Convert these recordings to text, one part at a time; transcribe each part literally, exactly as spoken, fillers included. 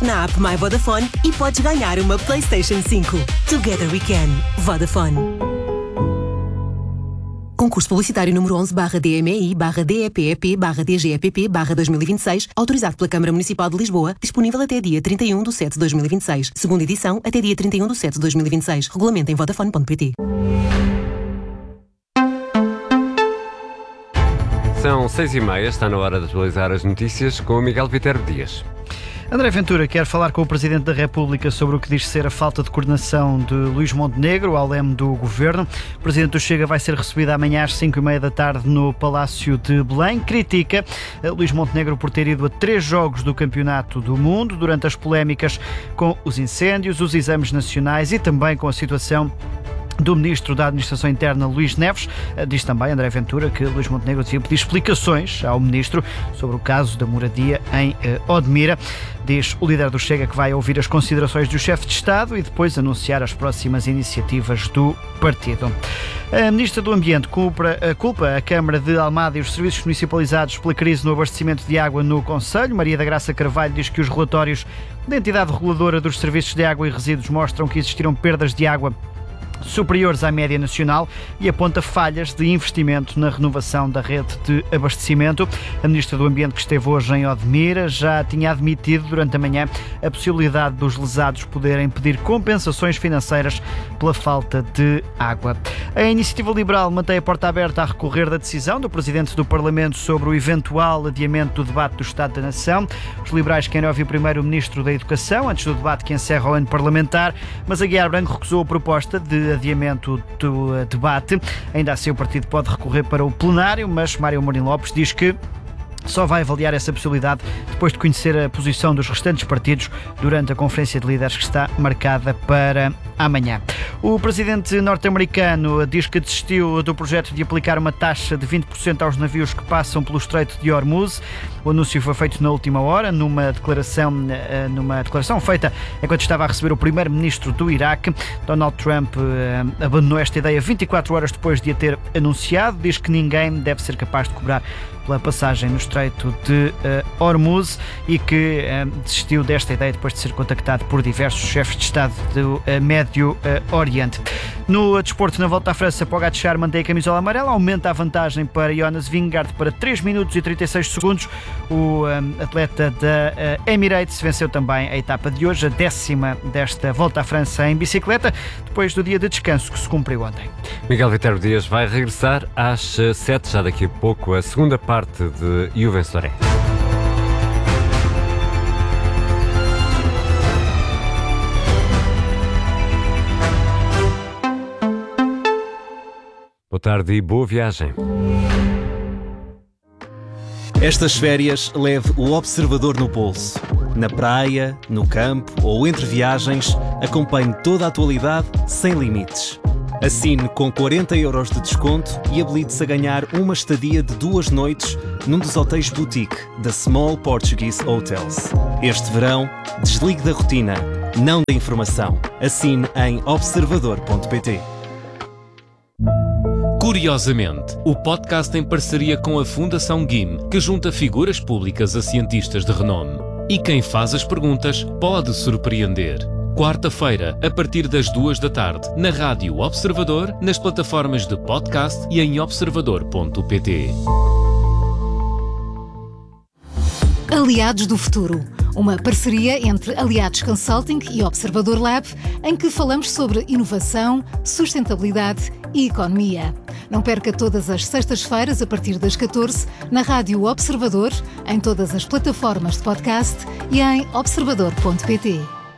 Inscreve-te na app My Vodafone e podes ganhar uma PlayStation cinco. Together we can. Vodafone. Concurso publicitário número onze barra D M E I barra D E P E P barra D G E P P barra dois mil e vinte e seis, autorizado pela Câmara Municipal de Lisboa, disponível até dia trinta e um de setembro de dois mil e vinte e seis. Segunda edição até dia trinta e um de setembro de dois mil e vinte e seis. Regulamento em vodafone ponto pt. São seis e meia, está na hora de atualizar as notícias com o Miguel Viterbo Dias. André Ventura quer falar com o Presidente da República sobre o que diz ser a falta de coordenação de Luís Montenegro ao leme do Governo. O Presidente do Chega vai ser recebido amanhã às cinco e meia da tarde no Palácio de Belém. Critica Luís Montenegro por ter ido a três jogos do Campeonato do Mundo durante as polémicas com os incêndios, os exames nacionais e também com a situação do Ministro da Administração Interna, Luís Neves. Diz também André Ventura que Luís Montenegro devia pedir explicações ao Ministro sobre o caso da moradia em eh, Odmira. Diz o líder do Chega que vai ouvir as considerações do chefe de Estado e depois anunciar as próximas iniciativas do partido. A Ministra do Ambiente culpa, culpa a Câmara de Almada e os serviços municipalizados pela crise no abastecimento de água no Concelho. Maria da Graça Carvalho diz que os relatórios da entidade reguladora dos serviços de água e resíduos mostram que existiram perdas de água superiores à média nacional e aponta falhas de investimento na renovação da rede de abastecimento. A Ministra do Ambiente, que esteve hoje em Odmira, já tinha admitido durante a manhã a possibilidade dos lesados poderem pedir compensações financeiras pela falta de água. A Iniciativa Liberal mantém a porta aberta a recorrer da decisão do Presidente do Parlamento sobre o eventual adiamento do debate do Estado da Nação. Os liberais querem ouvir primeiro o Ministro da Educação, antes do debate que encerra o ano parlamentar, mas Aguiar Branco recusou a proposta de adiamento do debate. Ainda assim, o partido pode recorrer para o plenário, mas Mário Amorim Lopes diz que só vai avaliar essa possibilidade depois de conhecer a posição dos restantes partidos durante a Conferência de Líderes que está marcada para amanhã. O presidente norte-americano diz que desistiu do projeto de aplicar uma taxa de vinte por cento aos navios que passam pelo Estreito de Hormuz. O anúncio foi feito na última hora, numa declaração, numa declaração feita enquanto estava a receber o primeiro-ministro do Iraque. Donald Trump abandonou esta ideia vinte e quatro horas depois de a ter anunciado. Diz que ninguém deve ser capaz de cobrar pela passagem no Estreito de uh, Hormuz e que uh, desistiu desta ideia depois de ser contactado por diversos chefes de Estado do uh, Médio uh, Oriente. No desporto, na volta à França, Pogacar mantém a camisola amarela, aumenta a vantagem para Jonas Vingegaard para três minutos e trinta e seis segundos. O um, atleta da uh, Emirates venceu também a etapa de hoje, a décima desta volta à França em bicicleta, depois do dia de descanso que se cumpriu ontem. Miguel Viterbo Dias vai regressar às sete, já daqui a pouco, a segunda parte de E o Vencedor é. Boa tarde e boa viagem. Estas férias leve o Observador no bolso. Na praia, no campo ou entre viagens, acompanhe toda a atualidade sem limites. Assine com quarenta euros de desconto e habilite-se a ganhar uma estadia de duas noites num dos hotéis boutique da Small Portuguese Hotels. Este verão, desligue da rotina, não da informação. Assine em observador ponto pt. Curiosamente, o podcast em parceria com a Fundação G I M, que junta figuras públicas a cientistas de renome. E quem faz as perguntas pode surpreender. Quarta-feira, a partir das duas da tarde, na Rádio Observador, nas plataformas de podcast e em observador ponto pt. Aliados do Futuro, uma parceria entre Aliados Consulting e Observador Lab, em que falamos sobre inovação, sustentabilidade e economia. Não perca todas as sextas-feiras, a partir das catorze, na Rádio Observador, em todas as plataformas de podcast e em observador ponto pt.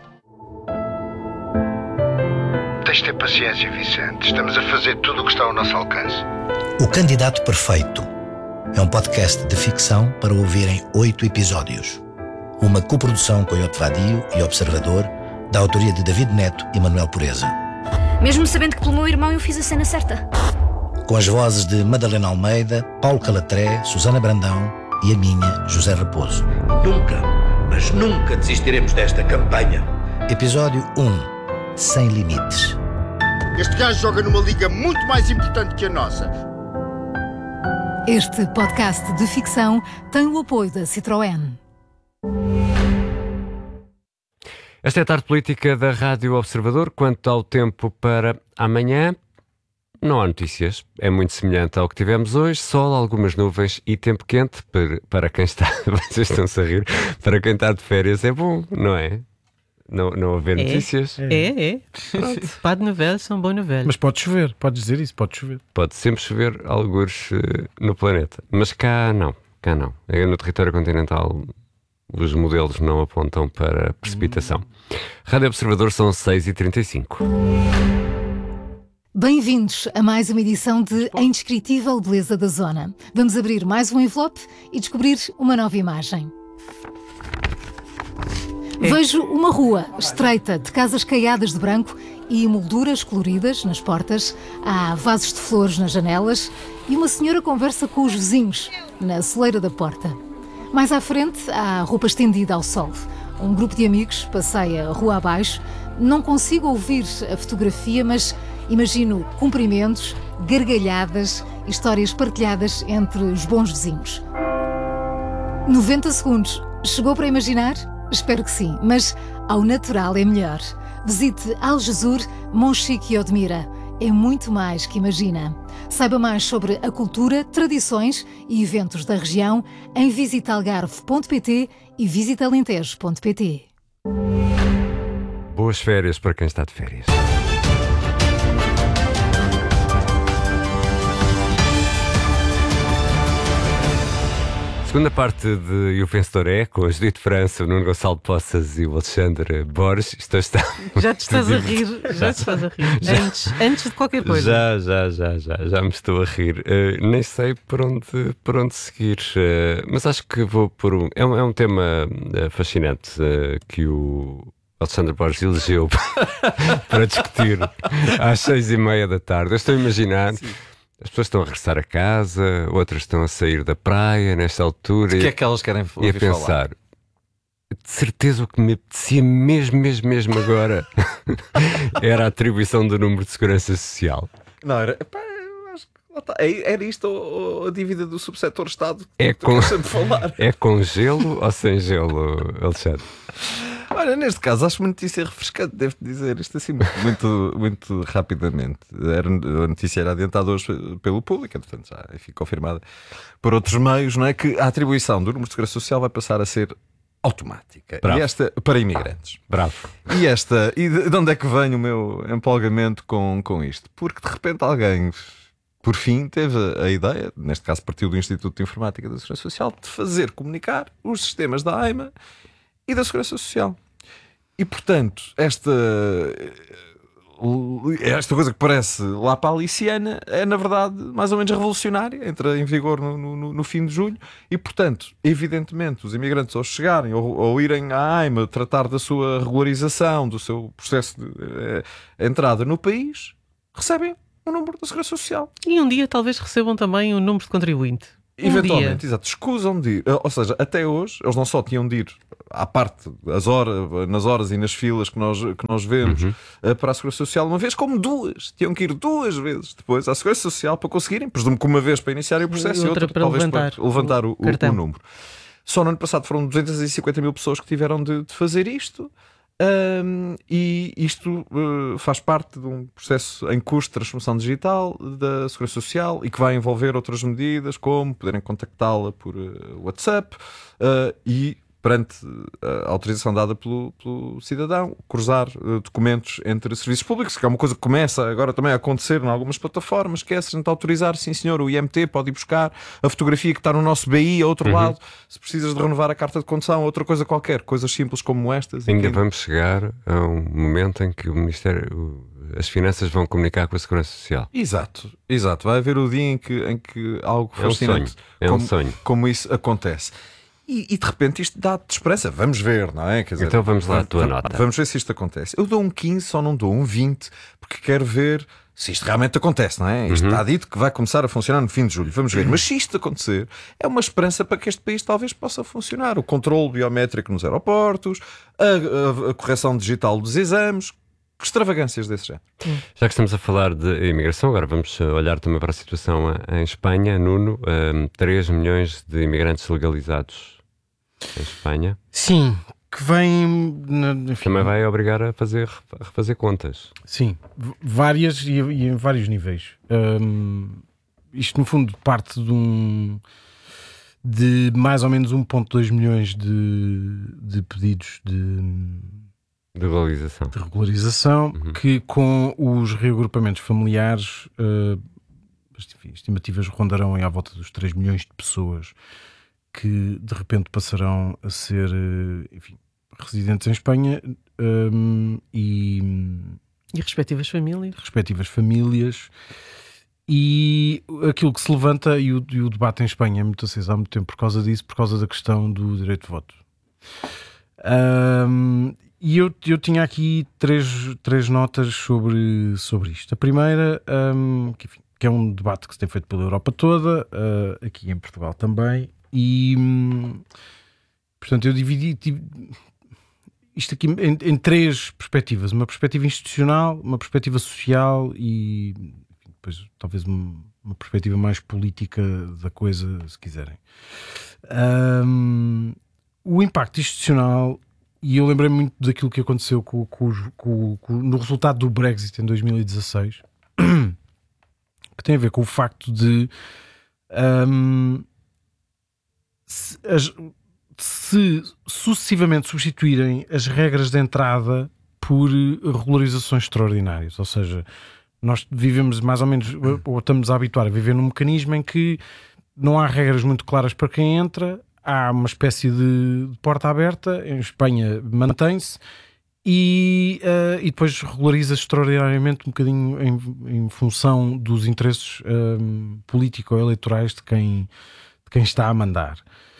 Tens de ter paciência, Vicente. Estamos a fazer tudo o que está ao nosso alcance. O Candidato Perfeito é um podcast de ficção para ouvir em oito episódios. Uma coprodução com Iote Vadio e Observador, da autoria de David Neto e Manuel Pureza. Mesmo sabendo que pelo meu irmão eu fiz a cena certa. Com as vozes de Madalena Almeida, Paulo Calatré, Susana Brandão e a minha, José Raposo. Nunca, mas nunca desistiremos desta campanha. Episódio um. Sem limites. Este gajo joga numa liga muito mais importante que a nossa. Este podcast de ficção tem o apoio da Citroën. Esta é a tarde política da Rádio Observador. Quanto ao tempo para amanhã, não há notícias. É muito semelhante ao que tivemos hoje. Sol, algumas nuvens e tempo quente. Para quem está... Vocês estão-se a rir. Para quem está de férias é bom, não é? Não, não haver é, notícias. É, é. Pronto. Pas de novelas são boas novelas. Mas pode chover, pode dizer isso, pode chover. Pode sempre chover algures uh, no planeta. Mas cá não, cá não. No território continental os modelos não apontam para precipitação. Hum. Rádio Observador, são seis e trinta e cinco. Bem-vindos a mais uma edição de A Indescritível Beleza da Zona. Vamos abrir mais um envelope e descobrir uma nova imagem. É. Vejo uma rua estreita de casas caiadas de branco e molduras coloridas nas portas. Há vasos de flores nas janelas e uma senhora conversa com os vizinhos na soleira da porta. Mais à frente há roupa estendida ao sol. Um grupo de amigos passeia a rua abaixo. Não consigo ouvir a fotografia, mas imagino cumprimentos, gargalhadas e histórias partilhadas entre os bons vizinhos. noventa segundos. Chegou para imaginar? Espero que sim, mas ao natural é melhor. Visite Algesur, Monchique e Odmira. É muito mais que imagina. Saiba mais sobre a cultura, tradições e eventos da região em visita algarve ponto pt e visita alentejo ponto pt. Boas férias para quem está de férias. Segunda parte de E o Vencedor é, com a Judite França, o Nuno Gonçalo Poças e o Alexandre Borges. Isto está... Já te estás a rir, já te estás a rir. Já. Antes, antes de qualquer coisa. Já, já, já, já, já me estou a rir. Uh, nem sei por onde, por onde seguir, uh, mas acho que vou por um... É um, é um tema uh, fascinante uh, que o Alexandre Borges elegeu para discutir às seis e meia da tarde. Eu estou a imaginar... Sim. As pessoas estão a regressar a casa, outras estão a sair da praia nesta altura. De que é que elas querem ouvir e a pensar, falar? De certeza o que me apetecia mesmo, mesmo, mesmo agora era a atribuição do número de segurança social. Não, era... Epá, eu acho que era isto ou a dívida do subsetor Estado que é tu com... sempre falar. É com gelo ou sem gelo, Alexandre? Olha, neste caso acho uma notícia refrescante, devo-te dizer isto assim muito, muito rapidamente. Era, a notícia era adiantada hoje pelo Público, portanto já enfim, confirmada por outros meios, não é? Que a atribuição do número de segurança social vai passar a ser automática. Bravo. E esta para imigrantes. Bravo. E esta, e de, de onde é que vem o meu empolgamento com, com isto? Porque de repente alguém, por fim, teve a ideia, neste caso partiu do Instituto de Informática da Segurança Social, de fazer comunicar os sistemas da AIMA e da Segurança Social. E, portanto, esta, esta coisa que parece lá para a Aliciana é, na verdade, mais ou menos revolucionária. Entra em vigor no, no, no fim de julho e, portanto, evidentemente, os imigrantes ao chegarem ou, ou irem à AIMA tratar da sua regularização, do seu processo de eh, entrada no país, recebem o número da Segurança Social. E um dia talvez recebam também o número de contribuinte. Um Eventualmente, dia. exato, escusam de ir. Ou seja, até hoje, eles não só tinham de ir à parte, as horas, nas horas e nas filas que nós, que nós vemos uhum. para a Segurança Social uma vez, como duas. Tinham que ir duas vezes depois à Segurança Social para conseguirem, presumo que uma vez para iniciar o processo e outra, outra para talvez levantar para levantar o, o, o número. Só no ano passado foram duzentas e cinquenta mil pessoas que tiveram de, de fazer isto. Um, e isto uh, faz parte de um processo em curso de transformação digital da Segurança Social e que vai envolver outras medidas, como poderem contactá-la por uh, WhatsApp uh, e, perante a autorização dada pelo, pelo cidadão, cruzar uh, documentos entre serviços públicos, que é uma coisa que começa agora também a acontecer em algumas plataformas, que é se a gente autorizar, sim senhor, o I M T pode ir buscar a fotografia que está no nosso B I a outro uhum. lado, se precisas de renovar a carta de condução, outra coisa qualquer, coisas simples como estas. Ainda vamos chegar a um momento em que o Ministério, as Finanças vão comunicar com a Segurança Social. Exato, exato. Vai haver o dia em que, em que algo é fascinante um sonho. É como, um sonho. como isso acontece. E, e de repente isto dá-te esperança. Vamos ver, não é? Quer dizer, então vamos lá, a tua vamos, nota. Vamos ver se isto acontece. Eu dou um quinze, só não dou um vinte, porque quero ver se isto realmente acontece, não é? Isto uhum. está dito que vai começar a funcionar no fim de julho. Vamos ver. Mas se isto acontecer, é uma esperança para que este país talvez possa funcionar. O controle biométrico nos aeroportos, a, a, a correção digital dos exames. Que extravagâncias desse género. Já que estamos a falar de imigração, agora vamos olhar também para a situação em Espanha. Nuno, um, três milhões de imigrantes legalizados em Espanha. Sim, que vem. Enfim, também vai obrigar a fazer, a refazer contas. Sim, várias e, e em vários níveis. Um, isto, no fundo, parte de um. de mais ou menos um vírgula dois milhões de, de pedidos de. De regularização. De regularização, uhum. que com os reagrupamentos familiares, uh, enfim, estimativas rondarão à volta dos três milhões de pessoas que de repente passarão a ser, enfim, residentes em Espanha um, e, e respectivas famílias. respectivas famílias. E aquilo que se levanta, e o, e o debate em Espanha é muito aceso há muito tempo por causa disso, por causa da questão do direito de voto. Um, e eu, eu tinha aqui três, três notas sobre, sobre isto. A primeira, um, que, enfim, que é um debate que se tem feito pela Europa toda, uh, aqui em Portugal também, e hum, portanto eu dividi tive, isto aqui em, em três perspectivas: uma perspectiva institucional, uma perspectiva social e enfim, depois talvez uma, uma perspectiva mais política da coisa, se quiserem. Um, o impacto institucional, e eu lembrei muito daquilo que aconteceu com, com, com, com, no resultado do Brexit em dois mil e dezasseis, que tem a ver com o facto de um, se, as, se sucessivamente substituírem as regras de entrada por regularizações extraordinárias. Ou seja, nós vivemos mais ou menos, ou estamos a habituar a viver num mecanismo em que não há regras muito claras para quem entra, há uma espécie de porta aberta. Em Espanha mantém-se e, uh, e depois regulariza extraordinariamente um bocadinho em, em função dos interesses um, político-eleitorais de quem, de quem está a mandar.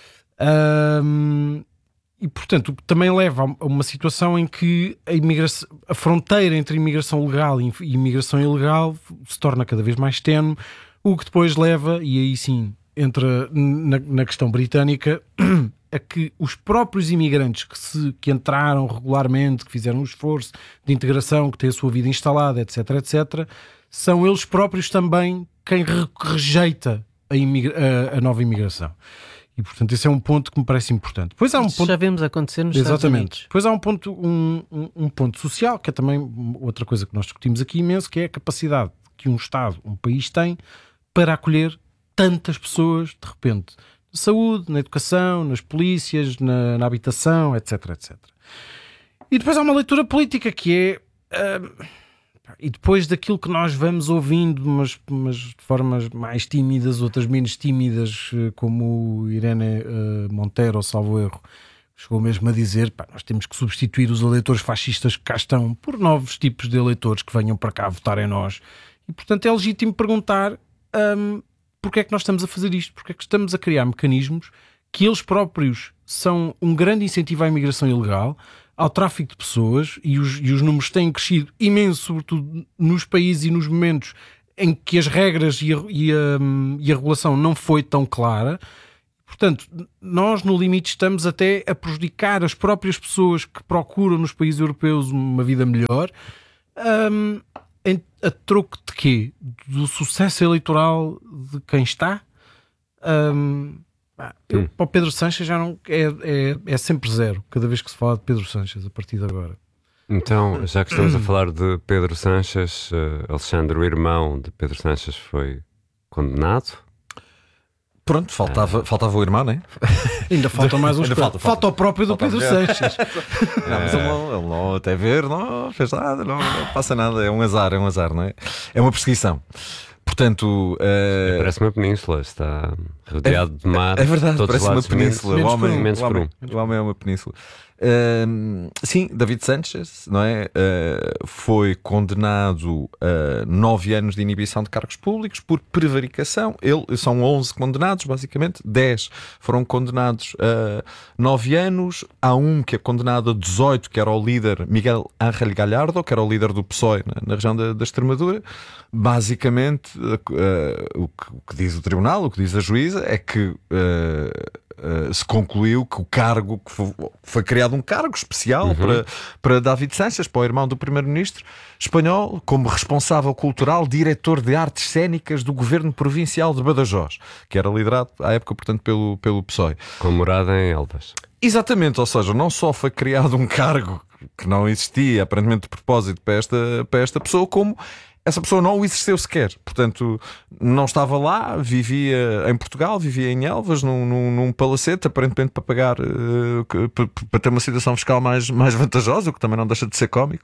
Um, e portanto também leva a uma situação em que a, imigração, a fronteira entre imigração legal e imigração ilegal se torna cada vez mais ténue, o que depois leva, e aí sim entra na, na questão britânica, a que os próprios imigrantes que, se, que entraram regularmente, que fizeram um esforço de integração, que têm a sua vida instalada, etc, etc, são eles próprios também quem re- rejeita a, imigra- a, a nova imigração. E, portanto, esse é um ponto que me parece importante. Depois há um ponto... já vemos acontecer nos Exatamente. Estados Unidos. Depois há um ponto, um, um, um ponto social, que é também outra coisa que nós discutimos aqui imenso, que é a capacidade que um Estado, um país tem para acolher tantas pessoas, de repente, na saúde, na educação, nas polícias, na, na habitação, etc, etcétera. E depois há uma leitura política que é... Uh, e depois daquilo que nós vamos ouvindo, mas, mas de formas mais tímidas, outras menos tímidas, como Irene uh, Montero, salvo erro, chegou mesmo a dizer, pá, nós temos que substituir os eleitores fascistas que cá estão por novos tipos de eleitores que venham para cá votar em nós. E, portanto, é legítimo perguntar um, porque é que nós estamos a fazer isto, porque é que estamos a criar mecanismos que eles próprios são um grande incentivo à imigração ilegal, ao tráfico de pessoas, e os, e os números têm crescido imenso, sobretudo nos países e nos momentos em que as regras e a, e a, e a regulação não foi tão clara. Portanto, nós no limite estamos até a prejudicar as próprias pessoas que procuram nos países europeus uma vida melhor, um, em, a troco de quê? Do sucesso eleitoral de quem está? Um, Eu, hum. Para o Pedro Sánchez já não é, é, é sempre zero cada vez que se fala de Pedro Sánchez a partir de agora. Então, já que estamos a falar de Pedro Sánchez, uh, Alexandre, o irmão de Pedro Sánchez, foi condenado. Pronto, faltava, ah. faltava o irmão, não é? Ainda falta mais uns. Falta, falta. falta o próprio do Pedro Sánchez. Não, mas ele não, ele não, até ver, não fez nada, não, não passa nada. É um azar, é um azar, não é? É uma perseguição. Portanto, uh... parece uma península, está rodeado é, de mar. É verdade, parece uma península. Menos, o, homem, menos o, homem, o homem é uma península. Uh, sim, David Sánchez, não é? Uh, foi condenado a nove anos de inibição de cargos públicos por prevaricação. Ele, são onze condenados, basicamente. dez foram condenados a nove anos. Há um que é condenado a dezoito, que era o líder Miguel Ángel Gallardo, que era o líder do P S O E na, na região da, da Extremadura. Basicamente, uh, uh, o, que, o que diz o tribunal, o que diz a juíza, é que uh, uh, se concluiu que o cargo, que foi, foi criado um cargo especial Uhum. para, para David Sánchez, para o irmão do primeiro-ministro espanhol, como responsável cultural, diretor de artes cênicas do governo provincial de Badajoz, que era liderado à época, portanto, pelo, pelo P SOE. Com morada em Elvas. Exatamente, ou seja, não só foi criado um cargo que não existia, aparentemente de propósito, para esta, para esta pessoa, como essa pessoa não o exerceu sequer. Portanto, não estava lá, vivia em Portugal, vivia em Elvas, num, num, num palacete, aparentemente para pagar, uh, para, para ter uma situação fiscal mais, mais vantajosa, o que também não deixa de ser cómico.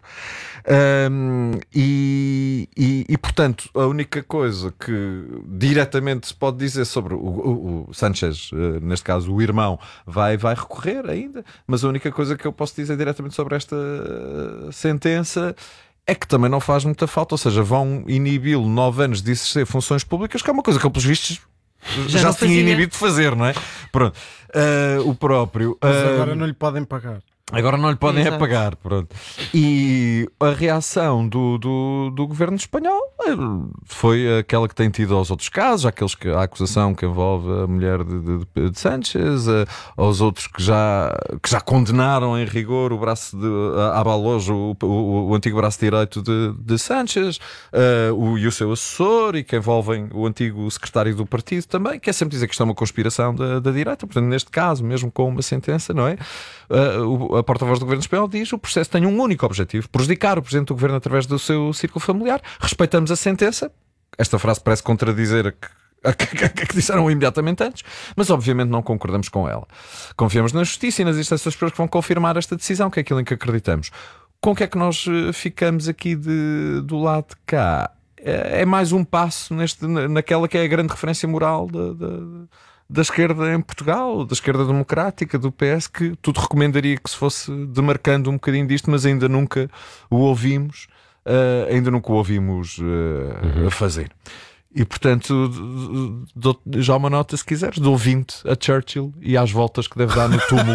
Um, e, e, e, portanto, a única coisa que diretamente se pode dizer sobre o, o, o Sánchez, uh, neste caso o irmão, vai, vai recorrer ainda, mas a única coisa que eu posso dizer diretamente sobre esta uh, sentença é que também não faz muita falta, ou seja, vão inibi-lo nove anos de exercer funções públicas, que é uma coisa que ele, pelos vistos, já, já se tinha inibido de fazer, não é? Pronto. Uh, o próprio. Mas uh, agora não lhe podem pagar. Agora não lhe podem é Exato. pagar, pronto. E a reação do, do, do governo espanhol foi aquela que tem tido aos outros casos, aqueles que a acusação que envolve a mulher de, de, de Sánchez, a, aos outros que já, que já condenaram em rigor o braço de Ábalos, o, o, o antigo braço direito de, de Sánchez, uh, o, e o seu assessor, e que envolvem o antigo secretário do partido também, que é sempre dizer que isto é uma conspiração da, da direita. Portanto, neste caso, mesmo com uma sentença, não é? Uh, a porta-voz do governo espanhol diz que o processo tem um único objetivo: prejudicar o presidente do governo através do seu círculo familiar. Respeitamos a sentença. Esta frase parece contradizer a que, a que, a que disseram imediatamente antes, mas obviamente não concordamos com ela. Confiamos na justiça e nas instâncias superiores que vão confirmar esta decisão, que é aquilo em que acreditamos. Com o que é que nós ficamos aqui de, do lado de cá? É, é mais um passo neste, naquela que é a grande referência moral da, da, da esquerda em Portugal, da esquerda democrática, do P S, que tudo recomendaria que se fosse demarcando um bocadinho disto, mas ainda nunca o ouvimos, uh, ainda nunca o ouvimos uh, uhum. a fazer. E portanto, dou já uma nota, se quiseres, dou vinte a Churchill e às voltas que deve dar no túmulo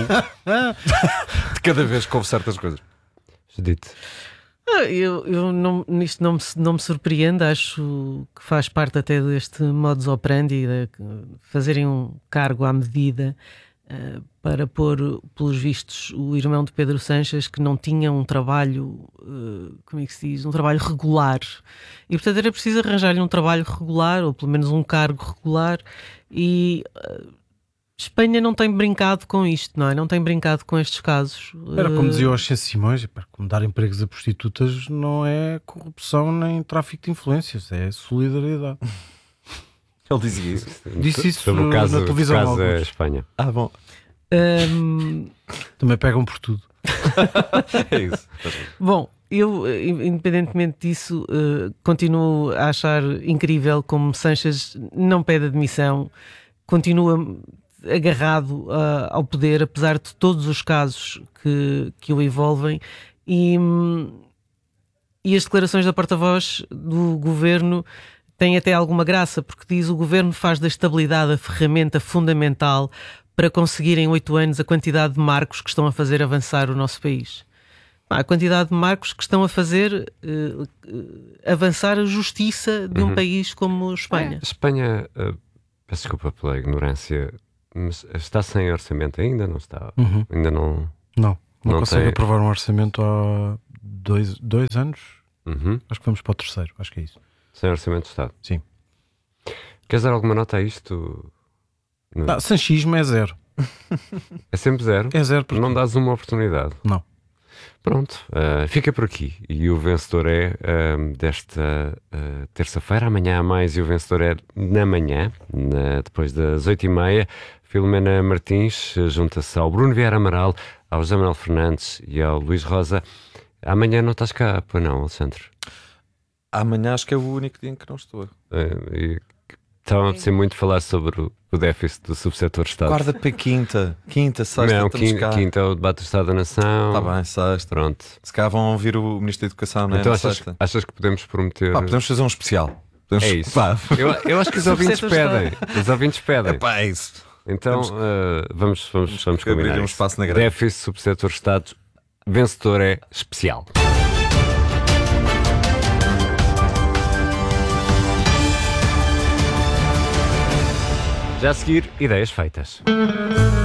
de cada vez que houve certas coisas. Dito. Ah, eu, eu não, nisto não me, não me surpreende, acho que faz parte até deste modus operandi de fazerem um cargo à medida uh, para pôr, pelos vistos, o irmão de Pedro Sánchez, que não tinha um trabalho, uh, como é que se diz, um trabalho regular, e portanto era preciso arranjar-lhe um trabalho regular, ou pelo menos um cargo regular, e uh, Espanha não tem brincado com isto, não é? Não tem brincado com estes casos. Era como dizia o Oxen Simões, como dar empregos a prostitutas não é corrupção nem tráfico de influências, é solidariedade. Ele dizia isso. Disse isso sobre o caso, na televisão. Caso é Espanha. Ah, bom. Um... Também pegam por tudo. É isso. Bom, eu, independentemente disso, uh, continuo a achar incrível como Sánchez não pede admissão, continua agarrado uh, ao poder, apesar de todos os casos que, que o envolvem, e, e as declarações da porta-voz do governo têm até alguma graça, porque diz: o governo faz da estabilidade a ferramenta fundamental para conseguir em oito anos a quantidade de marcos que estão a fazer avançar o nosso país. A quantidade de marcos que estão a fazer uh, uh, avançar a justiça de um uhum. país como Espanha. É, Espanha, uh, peço desculpa pela ignorância, mas está sem orçamento ainda? Não está? Uhum. Ainda não... Não, não, não consegue tem... aprovar um orçamento há dois, dois anos. Uhum. Acho que vamos para o terceiro, acho que é isso. Sem orçamento de Estado? Sim. Queres dar alguma nota a isto? Ah, sanchismo é zero. É sempre zero? É zero. Porque... Não dás uma oportunidade? Não. Pronto, uh, fica por aqui. E o vencedor é uh, desta uh, terça-feira. Amanhã há mais, e o vencedor é na manhã, na, depois das oito e meia. Filomena Martins junta-se ao Bruno Vieira Amaral, ao José Manuel Fernandes e ao Luís Rosa. Amanhã não estás cá, pois não, Alexandre? Amanhã acho que é o único dia em que não estou. Uh, e... Estava a ser muito falar sobre o, o déficit do subsetor Estado. Guarda para quinta, quinta, sexta. Não, quinta, quinta é o debate do Estado da Nação. Está bem, sexta. Pronto. Se calhar vão ouvir o Ministro da Educação, não é? Então achas, achas que podemos prometer. Pá, podemos fazer um especial. Podemos... É isso. Eu, eu acho que os ouvintes pedem. Os ouvintes pedem. É pá, é isso. Então temos... uh, vamos, vamos, vamos, vamos combinar. Um espaço na grande. Déficit subsetor Estado. Vencedor é especial. Já a seguir, ideias feitas.